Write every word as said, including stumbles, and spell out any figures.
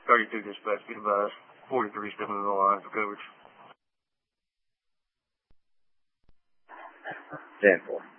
thirty-two dispatch, be advised. forty-three stepping in the line for coverage. ten four.